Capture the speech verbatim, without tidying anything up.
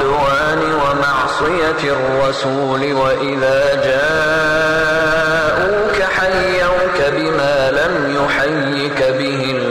والعدوان ومعصية الرسول، وإذا جاءوك حيوك بما لم يحيك به